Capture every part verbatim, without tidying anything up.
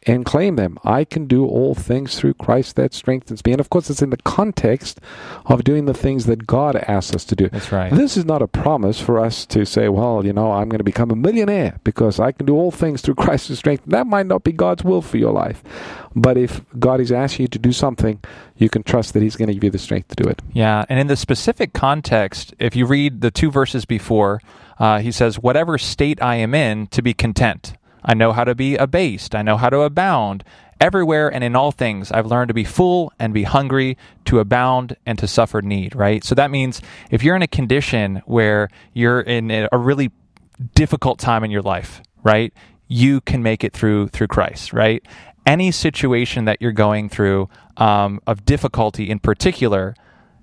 and claim them. I can do all things through Christ that strengthens me. And of course, it's in the context of doing the things that God asks us to do. That's right. This is not a promise for us to say, well, you know, I'm going to become a millionaire because I can do all things through Christ who strengthens. That might not be God's will for your life. But if God is asking you to do something, you can trust that He's going to give you the strength to do it. Yeah, and in the specific context, if you read the two verses before, uh, he says, whatever state I am in, to be content. I know how to be abased. I know how to abound. Everywhere and in all things, I've learned to be full and be hungry, to abound and to suffer need, right? So that means if you're in a condition where you're in a really difficult time in your life, right, you can make it through through Christ, right? Any situation that you're going through um, of difficulty in particular,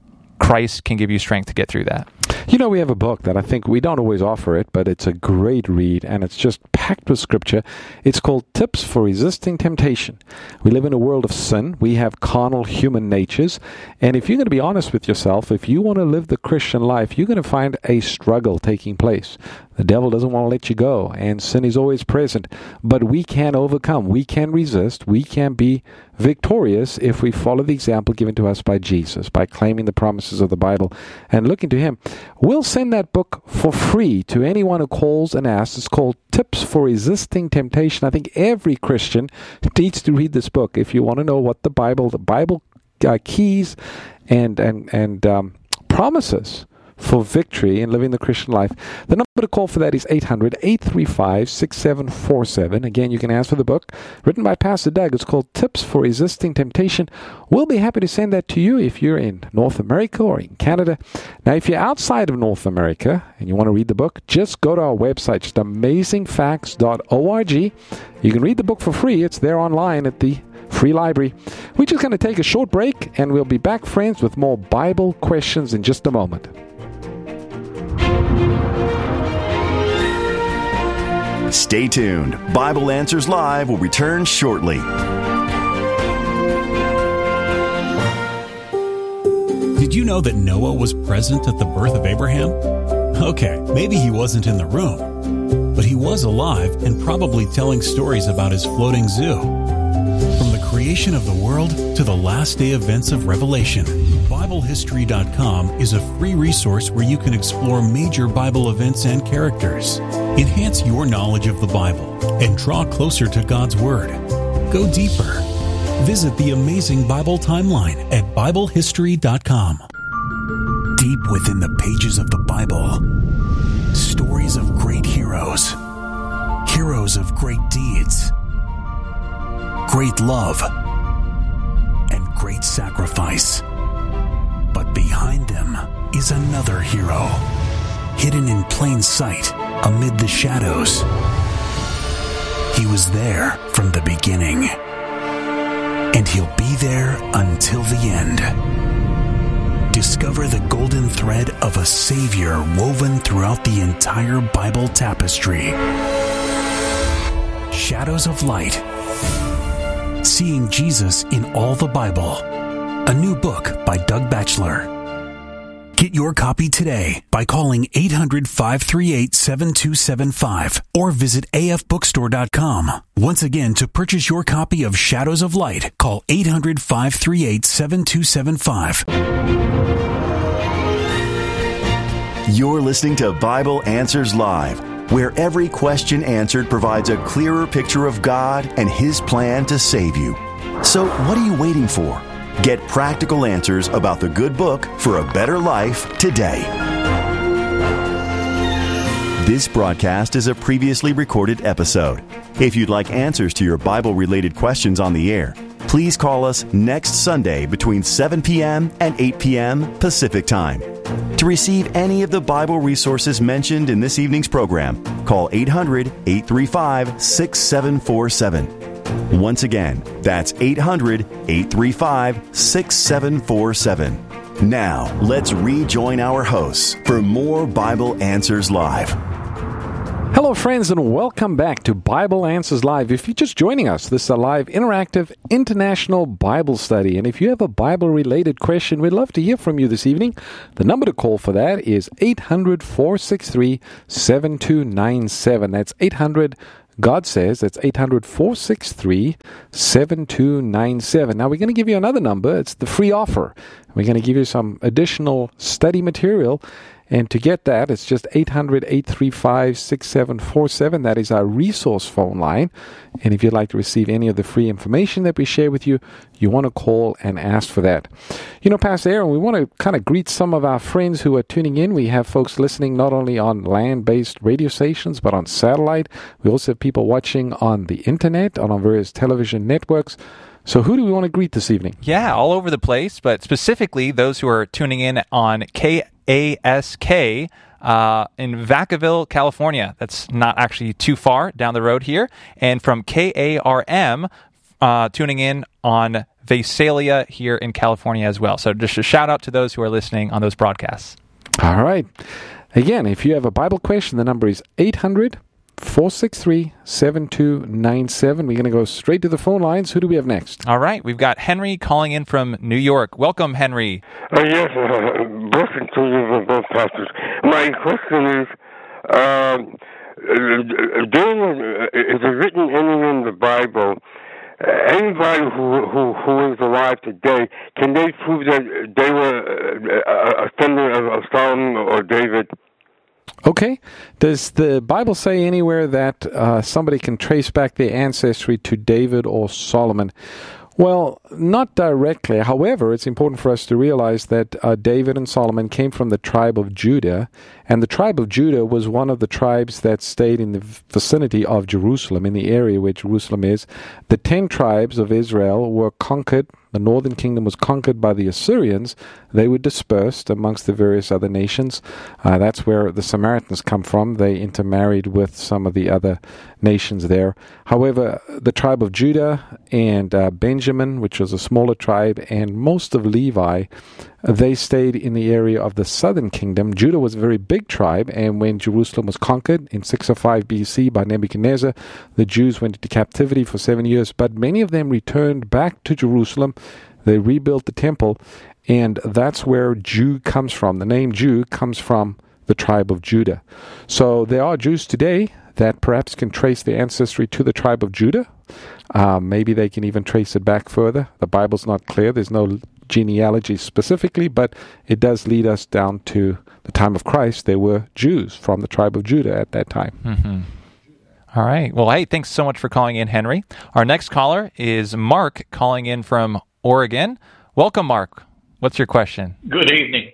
Christ can give you strength to get through that. You know, we have a book that I think we don't always offer it, but it's a great read, and it's just packed with scripture. It's called Tips for Resisting Temptation. We live in a world of sin. We have carnal human natures, and if you're going to be honest with yourself, if you want to live the Christian life, you're going to find a struggle taking place. The devil doesn't want to let you go, and sin is always present. But we can overcome. We can resist. We can be victorious if we follow the example given to us by Jesus, by claiming the promises of the Bible and looking to Him. We'll send that book for free to anyone who calls and asks. It's called Tips for Resisting Temptation. I think every Christian needs to read this book if you want to know what the Bible, the Bible uh, keys and and and um, promises for victory in living the Christian life. The number to call for that is eight hundred, eight three five, six seven four seven. Again, you can ask for the book written by Pastor Doug. It's called Tips for Resisting Temptation. We'll be happy to send that to you if you're in North America or in Canada. Now, if you're outside of North America and you want to read the book, just go to our website, just amazing facts dot org. You can read the book for free. It's there online at the free library. We're just going to take a short break, and we'll be back, friends, with more Bible questions in just a moment. Stay tuned. Bible Answers Live will return shortly. Did you know that Noah was present at the birth of Abraham? Okay, maybe he wasn't in the room, but he was alive and probably telling stories about his floating zoo. From the creation of the world to the last day events of Revelation, Bible History dot com is a free resource where you can explore major Bible events and characters. Enhance your knowledge of the Bible and draw closer to God's Word. Go deeper. Visit the Amazing Bible Timeline at Bible History dot com. Deep within the pages of the Bible, stories of great heroes, heroes of great deeds, great love, and great sacrifice. But behind them is another hero, hidden in plain sight amid the shadows. He was there from the beginning, and he'll be there until the end. Discover the golden thread of a Savior woven throughout the entire Bible tapestry. Shadows of Light. Seeing Jesus in all the Bible. A new book by Doug Batchelor. Get your copy today by calling eight hundred, five three eight, seven two seven five or visit A F bookstore dot com. Once again, to purchase your copy of Shadows of Light, call eight hundred, five three eight, seven two seven five. You're listening to Bible Answers Live, where every question answered provides a clearer picture of God and His plan to save you. So what are you waiting for? Get practical answers about the good book for a better life today. This broadcast is a previously recorded episode. If you'd like answers to your Bible-related questions on the air, please call us next Sunday between seven p.m. and eight p.m. Pacific Time. To receive any of the Bible resources mentioned in this evening's program, call eight hundred, eight three five, six seven four seven. Once again, that's eight hundred, eight three five, six seven four seven. Now, let's rejoin our hosts for more Bible Answers Live. Hello, friends, and welcome back to Bible Answers Live. If you're just joining us, this is a live, interactive, international Bible study. And if you have a Bible-related question, we'd love to hear from you this evening. The number to call for that is eight hundred, four six three, seven two nine seven. That's eight hundred, God Says. That's eight hundred, four six three, seven two nine seven. Now, we're going to give you another number. It's the free offer. We're going to give you some additional study material. And to get that, it's just eight hundred, eight three five, six seven four seven. That is our resource phone line. And if you'd like to receive any of the free information that we share with you, you want to call and ask for that. You know, Pastor Aaron, we want to kind of greet some of our friends who are tuning in. We have folks listening not only on land-based radio stations, but on satellite. We also have people watching on the internet, on our various television networks. So who do we want to greet this evening? Yeah, all over the place, but specifically those who are tuning in on K A S K uh, in Vacaville, California. That's not actually too far down the road here. And from K A R M, uh, tuning in on Visalia here in California as well. So just a shout out to those who are listening on those broadcasts. All right. Again, if you have a Bible question, the number is eight hundred, four six three, seven two nine seven. We're going to go straight to the phone lines. Who do we have next? All right. We've got Henry calling in from New York. Welcome, Henry. Uh, yes, uh, blessings to you, both pastors. My question is, um, during, uh, is it written anywhere in the Bible, uh, anybody who, who who is alive today, can they prove that they were uh, a descendant of, of Solomon or David? Okay. Does the Bible say anywhere that uh, somebody can trace back their ancestry to David or Solomon? Well, not directly. However, it's important for us to realize that uh, David and Solomon came from the tribe of Judah, and the tribe of Judah was one of the tribes that stayed in the vicinity of Jerusalem, in the area where Jerusalem is. The ten tribes of Israel were conquered. The northern kingdom was conquered by the Assyrians. They were dispersed amongst the various other nations. Uh, that's where the Samaritans come from. They intermarried with some of the other nations there. However, the tribe of Judah and uh, Benjamin, which was a smaller tribe, and most of Levi, they stayed in the area of the southern kingdom. Judah was a very big tribe, and when Jerusalem was conquered in six oh five B C by Nebuchadnezzar, the Jews went into captivity for seven years, but many of them returned back to Jerusalem. They rebuilt the temple, and that's where Jew comes from. The name Jew comes from the tribe of Judah. So there are Jews today that perhaps can trace their ancestry to the tribe of Judah. Uh, maybe they can even trace it back further. The Bible's not clear. There's no genealogy specifically, but it does lead us down to the time of Christ. There were Jews from the tribe of Judah at that time. Mm-hmm. All right. Well, hey, thanks so much for calling in, Henry. Our next caller is Mark calling in from Oregon. Welcome, Mark. What's your question? Good evening.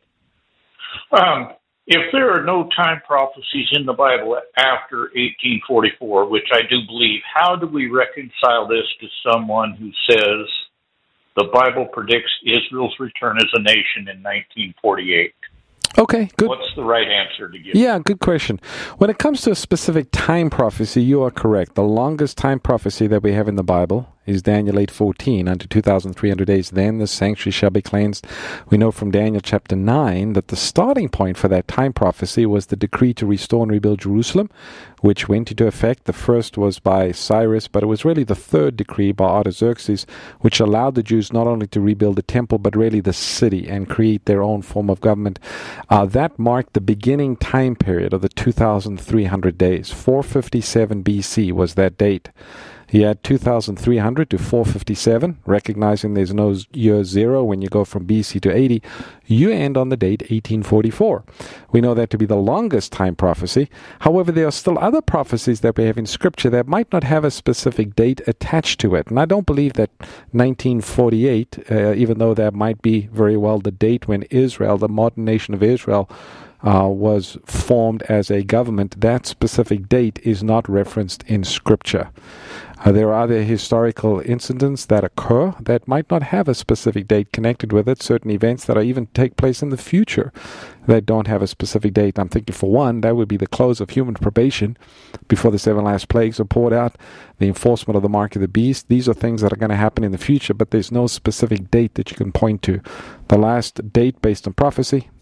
Um, if there are no time prophecies in the Bible after eighteen forty-four, which I do believe, how do we reconcile this to someone who says the Bible predicts Israel's return as a nation in nineteen forty-eight? Okay, good. What's the right answer to give? Yeah, good question. When it comes to a specific time prophecy, you are correct. The longest time prophecy that we have in the Bible is Daniel eight fourteen. Unto two thousand three hundred days, then the sanctuary shall be cleansed. We know from Daniel chapter nine that the starting point for that time prophecy was the decree to restore and rebuild Jerusalem, which went into effect. The first was by Cyrus, but it was really the third decree by Artaxerxes, which allowed the Jews not only to rebuild the temple, but really the city and create their own form of government. Uh, that marked the beginning time period of the two thousand three hundred days. four fifty-seven B C was that date. He had two thousand three hundred to four fifty-seven, recognizing there's no year zero when you go from B C to eighty. You end on the date eighteen forty-four. We know that to be the longest time prophecy. However, there are still other prophecies that we have in Scripture that might not have a specific date attached to it. And I don't believe that nineteen forty-eight, uh, even though that might be very well the date when Israel, the modern nation of Israel, Uh, was formed as a government, that specific date is not referenced in Scripture. Uh, there are other historical incidents that occur that might not have a specific date connected with it, certain events that are even take place in the future that don't have a specific date. I'm thinking, for one, that would be the close of human probation before the seven last plagues are poured out, the enforcement of the mark of the beast. These are things that are going to happen in the future, but there's no specific date that you can point to. The last date based on prophecy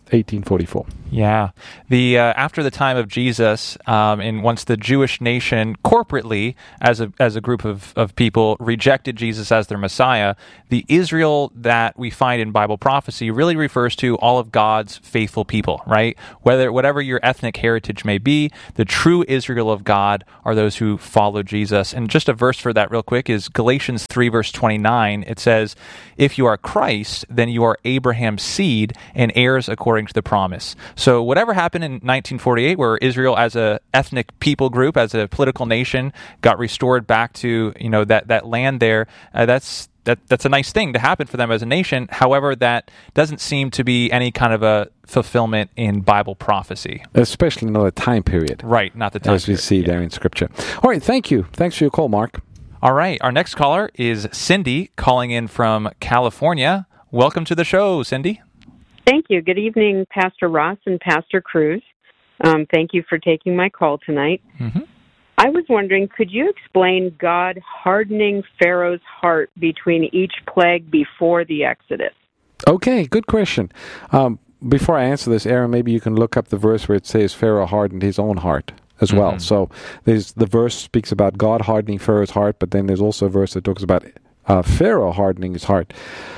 eighteen forty-four. Yeah. The uh, after the time of Jesus, um, and once the Jewish nation corporately, as a as a group of, of people, rejected Jesus as their Messiah, the Israel that we find in Bible prophecy really refers to all of God's faithful people, right? Whether whatever your ethnic heritage may be, the true Israel of God are those who follow Jesus. And just a verse for that real quick is Galatians three, verse twenty-nine. It says, "If you are Christ, then you are Abraham's seed and heirs according to the promise." So whatever happened in nineteen forty-eight, where Israel as a ethnic people group, as a political nation, got restored back to, you know, that, that land there, uh, that's that that's a nice thing to happen for them as a nation. However, that doesn't seem to be any kind of a fulfillment in Bible prophecy. Especially not a time period. Right, not the time As we period. see Yeah. there in Scripture. All right, thank you. Thanks for your call, Mark. All right, our next caller is Cindy, calling in from California. Welcome to the show, Cindy. Thank you. Good evening, Pastor Ross and Pastor Cruz. Um, thank you for taking my call tonight. Mm-hmm. I was wondering, could you explain God hardening Pharaoh's heart between each plague before the Exodus? Okay, good question. Um, before I answer this, Aaron, maybe you can look up the verse where it says Pharaoh hardened his own heart as well. Mm-hmm. So there's the verse speaks about God hardening Pharaoh's heart, but then there's also a verse that talks about uh, Pharaoh hardening his heart.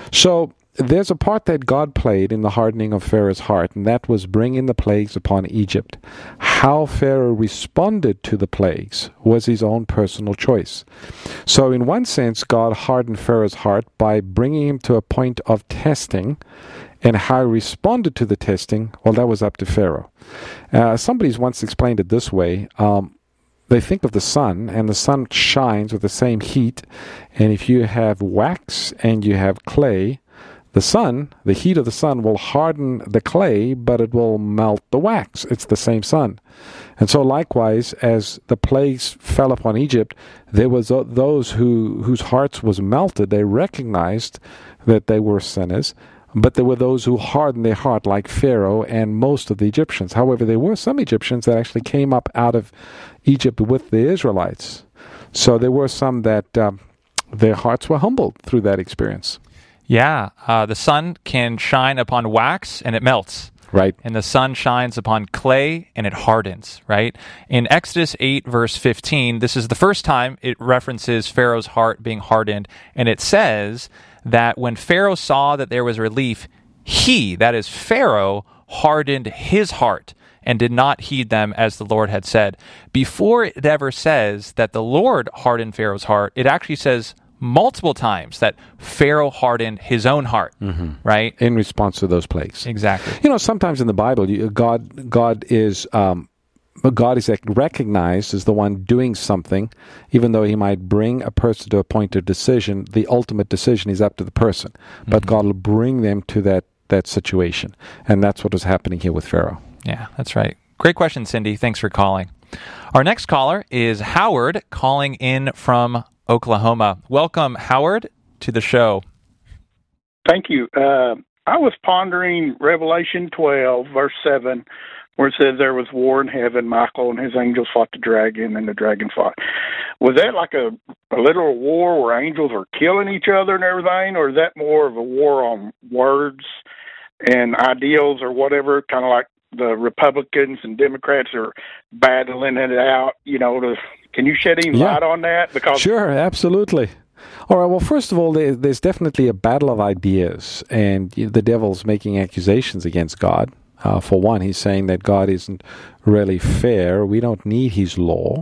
So there's a part that God played in the hardening of Pharaoh's heart, and that was bringing the plagues upon Egypt. How Pharaoh responded to the plagues was his own personal choice. So in one sense, God hardened Pharaoh's heart by bringing him to a point of testing, and how he responded to the testing, well, that was up to Pharaoh. Uh, somebody's once explained it this way. Um, They think of the sun, and the sun shines with the same heat, and if you have wax and you have clay, the sun, the heat of the sun will harden the clay, but it will melt the wax. It's the same sun. And so likewise, as the plagues fell upon Egypt, there was those who whose hearts was melted. They recognized that they were sinners, but there were those who hardened their heart, like Pharaoh and most of the Egyptians. However, there were some Egyptians that actually came up out of Egypt with the Israelites. So there were some that um, their hearts were humbled through that experience. Yeah, uh, the sun can shine upon wax and it melts. Right. And the sun shines upon clay and it hardens, right? In Exodus eight, verse fifteen, this is the first time it references Pharaoh's heart being hardened. And it says that when Pharaoh saw that there was relief, he, that is Pharaoh, hardened his heart and did not heed them as the Lord had said. Before it ever says that the Lord hardened Pharaoh's heart, it actually says multiple times that Pharaoh hardened his own heart, mm-hmm. right? In response to those plagues. Exactly. You know, sometimes in the Bible, you, God God is um, God is recognized as the one doing something, even though he might bring a person to a point of decision. The ultimate decision is up to the person, mm-hmm. but God will bring them to that, that situation. And that's what was happening here with Pharaoh. Yeah, that's right. Great question, Cindy. Thanks for calling. Our next caller is Howard, calling in from Oklahoma. Welcome, Howard, to the show. Thank you. Uh, I was pondering Revelation twelve, verse seven, where it says there was war in heaven. Michael and his angels fought the dragon, and the dragon fought. Was that like a, a literal war where angels are killing each other and everything, or is that more of a war on words and ideals or whatever, kind of like the Republicans and Democrats are battling it out, you know, to... Can you shed any yeah. light on that? Because Sure, absolutely. All right, well, first of all, there, there's definitely a battle of ideas, and the devil's making accusations against God. Uh, for one, he's saying that God isn't really fair. We don't need his law.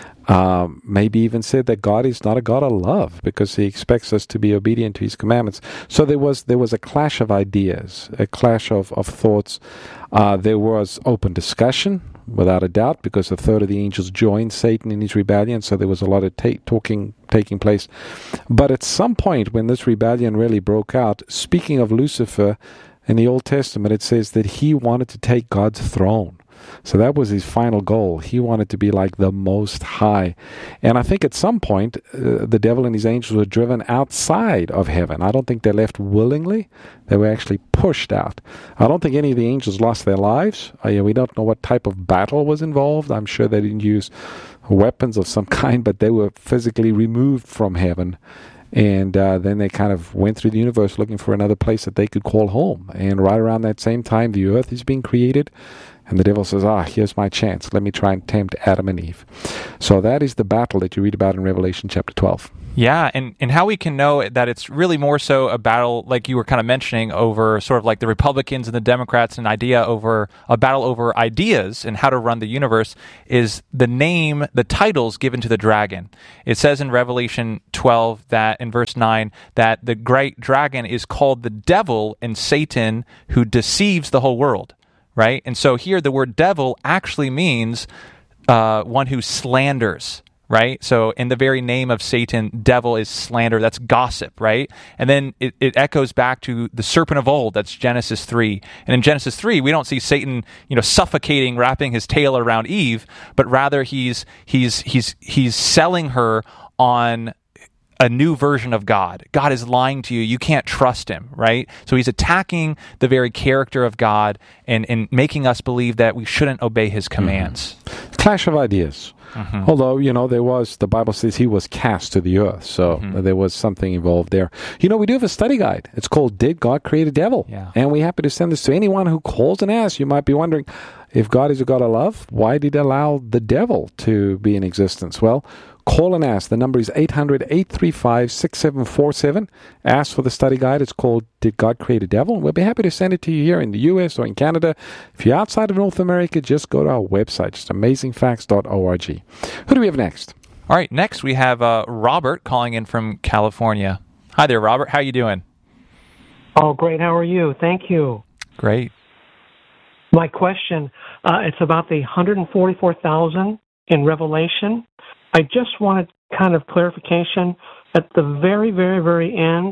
Um, maybe even said that God is not a God of love because he expects us to be obedient to his commandments. So there was there was a clash of ideas, a clash of, of thoughts. Uh, there was open discussion, without a doubt, because a third of the angels joined Satan in his rebellion, so there was a lot of ta- talking taking place. But at some point when this rebellion really broke out, speaking of Lucifer, in the Old Testament it says that he wanted to take God's throne. So that was his final goal. He wanted to be like the Most High. And I think at some point, uh, the devil and his angels were driven outside of heaven. I don't think they left willingly. They were actually pushed out. I don't think any of the angels lost their lives. Uh, yeah, we don't know what type of battle was involved. I'm sure they didn't use weapons of some kind, but they were physically removed from heaven. And uh, then they kind of went through the universe looking for another place that they could call home. And right around that same time, the earth is being created. And the devil says, ah, here's my chance. Let me try and tempt Adam and Eve. So that is the battle that you read about in Revelation chapter twelve. Yeah, and, and how we can know that it's really more so a battle, like you were kind of mentioning, over sort of like the Republicans and the Democrats, an idea over a battle over ideas and how to run the universe, is the name, the titles given to the dragon. It says in Revelation twelve that in verse nine that the great dragon is called the devil and Satan, who deceives the whole world, right? And so here the word devil actually means uh, one who slanders. Right? So in the very name of Satan, devil is slander. That's gossip, right? And then it, it echoes back to the serpent of old. That's Genesis three. And in Genesis three, we don't see Satan, you know, suffocating, wrapping his tail around Eve, but rather he's he's he's he's selling her on a new version of God. God is lying to you. You can't trust him, right? So he's attacking the very character of God and, and making us believe that we shouldn't obey his commands. Mm-hmm. Clash of ideas. Mm-hmm. Although, you know, there was, the Bible says he was cast to the earth, so mm-hmm. there was something involved there. You know, we do have a study guide. It's called Did God Create a Devil? Yeah. And we're happy to send this to anyone who calls and asks. You might be wondering, if God is a God of love, why did he allow the devil to be in existence? Well, call and ask. The number is eight hundred, eight three five, six seven four seven. Ask for the study guide. It's called Did God Create a Devil? And we'll be happy to send it to you here in the U S or in Canada. If you're outside of North America, just go to our website, just amazing facts dot org. Who do we have next? All right, next we have uh, Robert calling in from California. Hi there, Robert. How you doing? Oh, great. How are you? Thank you. Great. My question, uh, it's about the one hundred forty-four thousand in Revelation. I just wanted kind of clarification. At the very, very, very end,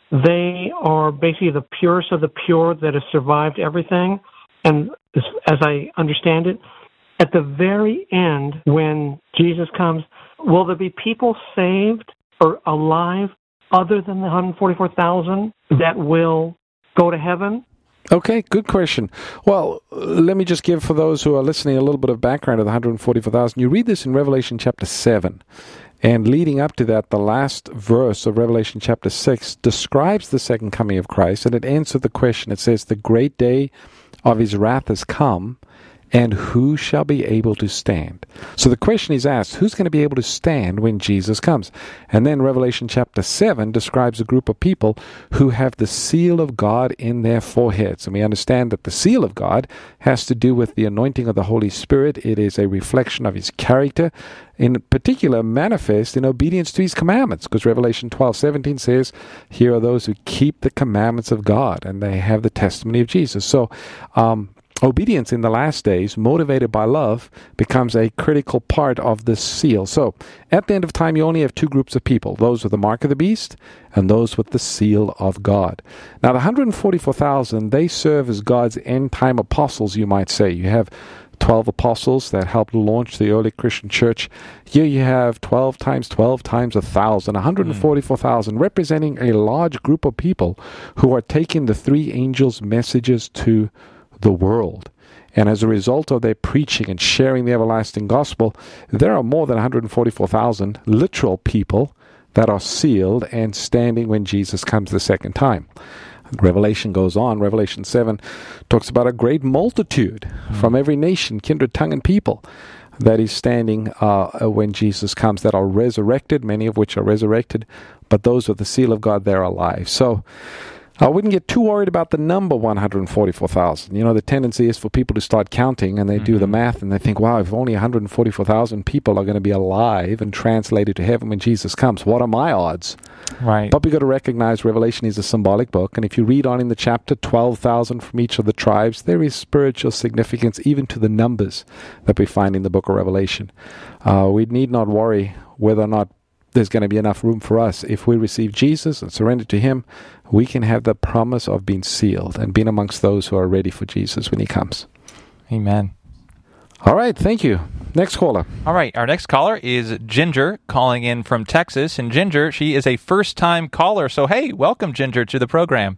they are basically the purest of the pure that has survived everything. And as I understand it, at the very end, when Jesus comes, will there be people saved or alive other than the one hundred forty-four thousand that will go to heaven? Okay, good question. Well, let me just give, for those who are listening, a little bit of background of the one hundred forty-four thousand. You read this in Revelation chapter seven. And leading up to that, the last verse of Revelation chapter six describes the second coming of Christ, and it answers the question. It says, the great day of his wrath has come, and who shall be able to stand? So the question is asked, who's going to be able to stand when Jesus comes? And then Revelation chapter seven describes a group of people who have the seal of God in their foreheads. And we understand that the seal of God has to do with the anointing of the Holy Spirit. It is a reflection of his character, in particular manifest in obedience to his commandments, because Revelation twelve seventeen says, here are those who keep the commandments of God, and they have the testimony of Jesus. So, um, obedience in the last days, motivated by love, becomes a critical part of this seal. So, at the end of time, you only have two groups of people, those with the mark of the beast and those with the seal of God. Now, the one hundred forty-four thousand, they serve as God's end-time apostles, you might say. You have twelve apostles that helped launch the early Christian church. Here you have twelve times twelve times one thousand, one hundred forty-four thousand, mm. representing a large group of people who are taking the three angels' messages to the world. And as a result of their preaching and sharing the everlasting gospel, there are more than one hundred forty-four thousand literal people that are sealed and standing when Jesus comes the second time. Revelation goes on. Revelation seven talks about a great multitude mm. from every nation, kindred, tongue, and people that is standing uh, when Jesus comes, that are resurrected, many of which are resurrected, but those with the seal of God, they're alive. So I wouldn't get too worried about the number one hundred forty-four thousand. You know, the tendency is for people to start counting, and they mm-hmm. do the math, and they think, wow, if only one hundred forty-four thousand people are going to be alive and translated to heaven when Jesus comes, what are my odds? Right. But we've got to recognize Revelation is a symbolic book, and if you read on in the chapter, twelve thousand from each of the tribes, there is spiritual significance even to the numbers that we find in the book of Revelation. Uh, we need not worry whether or not there's going to be enough room for us. If we receive Jesus and surrender to him, we can have the promise of being sealed and being amongst those who are ready for Jesus when he comes. Amen. All right, thank you. Next caller. All right, our next caller is Ginger, calling in from Texas. And Ginger, she is a first-time caller. So, hey, welcome, Ginger, to the program.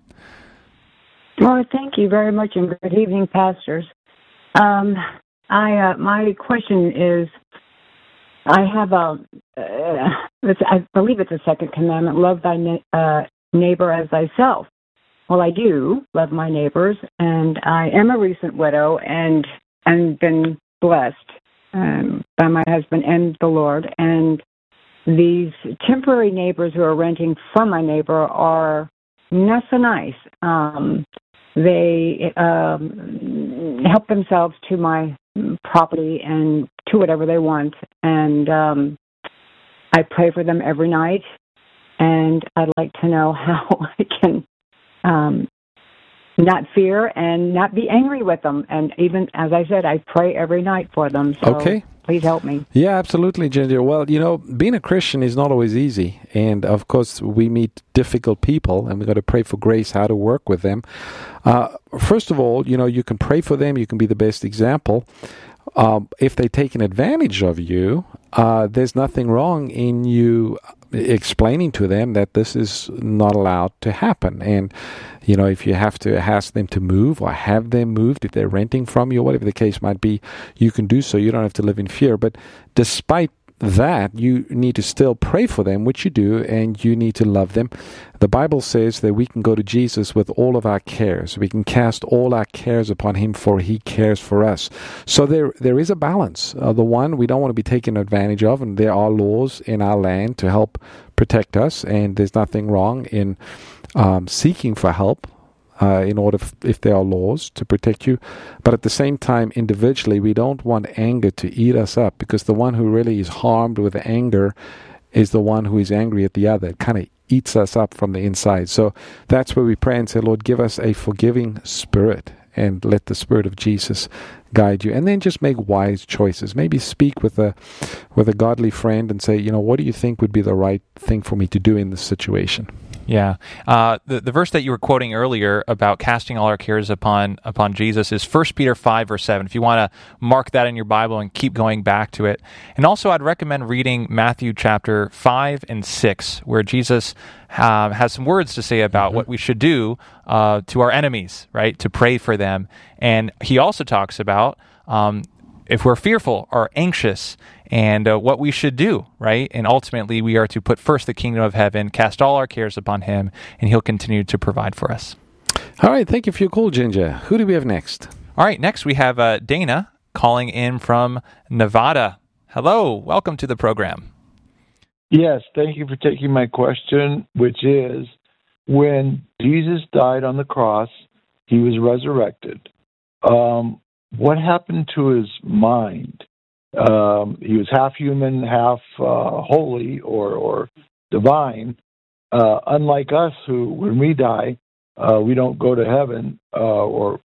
Well, thank you very much, and good evening, pastors. Um, I uh, my question is, I have a, uh, it's, I believe it's a second commandment, love thy ne- uh, neighbor as thyself. Well, I do love my neighbors, and I am a recent widow and and been blessed um, by my husband and the Lord. And these temporary neighbors who are renting from my neighbor are not so nice. Um, they um, help themselves to my property and to whatever they want. And um, I pray for them every night, and I'd like to know how I can Um, not fear and not be angry with them. And even, as I said, I pray every night for them. So okay. Please help me. Yeah, absolutely, Ginger. Well, you know, being a Christian is not always easy. And, of course, we meet difficult people, and we've got to pray for grace how to work with them. Uh, first of all, you know, you can pray for them. You can be the best example. Um, if they're taking advantage of you, uh, there's nothing wrong in you explaining to them that this is not allowed to happen. And, you know, if you have to ask them to move or have them moved, if they're renting from you, or whatever the case might be, you can do so. You don't have to live in fear. But despite that, you need to still pray for them, which you do, and you need to love them. The Bible says that we can go to Jesus with all of our cares. We can cast all our cares upon Him, for He cares for us. So there, there is a balance. Uh, the one, we don't want to be taken advantage of, and there are laws in our land to help protect us, and there's nothing wrong in um, seeking for help. Uh, in order, f- if there are laws to protect you. But at the same time, individually, we don't want anger to eat us up, because the one who really is harmed with anger is the one who is angry at the other. It kind of eats us up from the inside. So that's where we pray and say, Lord, give us a forgiving spirit, and let the Spirit of Jesus guide you. And then just make wise choices. Maybe speak with a with a godly friend and say, you know, what do you think would be the right thing for me to do in this situation? Yeah. Uh, the, the verse that you were quoting earlier about casting all our cares upon upon Jesus is First Peter five, verse seven. If you want to mark that in your Bible and keep going back to it. And also, I'd recommend reading Matthew chapter five and six, where Jesus uh, has some words to say about mm-hmm. what we should do uh, to our enemies, right? To pray for them. And he also talks about um, if we're fearful or anxious, and uh, what we should do, right? And ultimately, we are to put first the kingdom of heaven, cast all our cares upon Him, and He'll continue to provide for us. All right. Thank you for your call, Ginger. Who do we have next? All right. Next, we have uh, Dana calling in from Nevada. Hello. Welcome to the program. Yes. Thank you for taking my question, which is, when Jesus died on the cross, He was resurrected. Um, what happened to His mind? Um, he was half human, half uh, holy or, or divine. Uh, unlike us, who, when we die, uh, we don't go to heaven, uh, or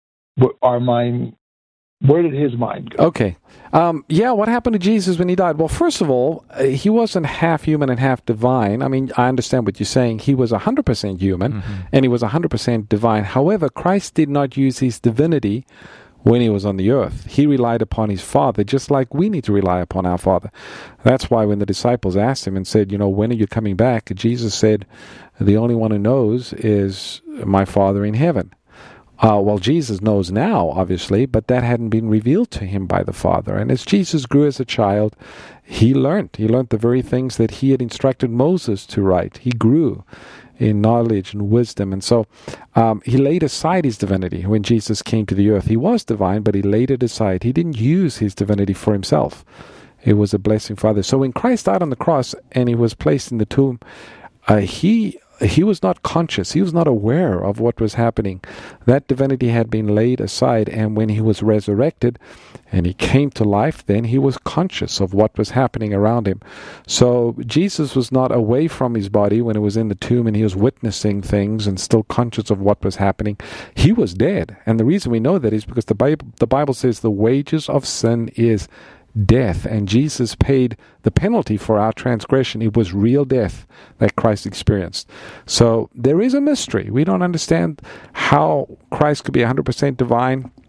our mind. Where did his mind go? Okay. Um, yeah, what happened to Jesus when He died? Well, first of all, uh, He wasn't half human and half divine. I mean, I understand what you're saying. He was one hundred percent human, mm-hmm. and He was one hundred percent divine. However, Christ did not use His divinity when He was on the earth. He relied upon His Father, just like we need to rely upon our Father. That's why when the disciples asked Him and said, you know, when are you coming back? Jesus said, the only one who knows is my Father in heaven. Uh, well, Jesus knows now, obviously, but that hadn't been revealed to Him by the Father. And as Jesus grew as a child, He learned. He learned the very things that He had instructed Moses to write. He grew in knowledge and wisdom. And so um, He laid aside His divinity when Jesus came to the earth. He was divine, but He laid it aside. He didn't use His divinity for Himself. It was a blessing for others. So when Christ died on the cross and He was placed in the tomb, uh, He He was not conscious. He was not aware of what was happening. That divinity had been laid aside, and when He was resurrected and He came to life, then He was conscious of what was happening around Him. So Jesus was not away from His body when it was in the tomb and He was witnessing things and still conscious of what was happening. He was dead. And the reason we know that is because the Bible, the Bible says the wages of sin is death, and Jesus paid the penalty for our transgression. It was real death that Christ experienced. So there is a mystery. We don't understand how Christ could be one hundred percent divine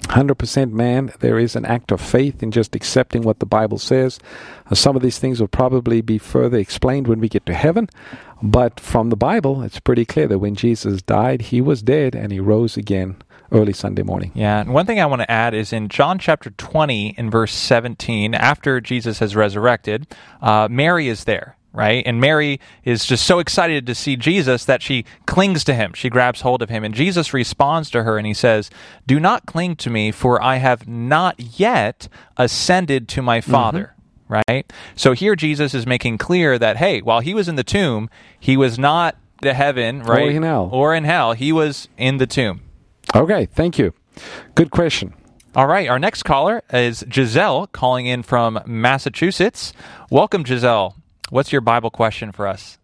one hundred percent man. There is an act of faith in just accepting what the Bible says. Uh, some of these things will probably be further explained when we get to heaven, but from the Bible, it's pretty clear that when Jesus died, he was dead and he rose again early Sunday morning. Yeah, and one thing I want to add is in John chapter twenty, in verse seventeen, after Jesus has resurrected, uh, Mary is there. Right? And Mary is just so excited to see Jesus that she clings to him. She grabs hold of him. And Jesus responds to her and he says, "Do not cling to me, for I have not yet ascended to my Father." Mm-hmm. Right? So here Jesus is making clear that, hey, while he was in the tomb, he was not to heaven, right? Or in hell. Or in hell. He was in the tomb. Okay, thank you. Good question. All right, our next caller is Giselle calling in from Massachusetts. Welcome, Giselle. What's your Bible question for us?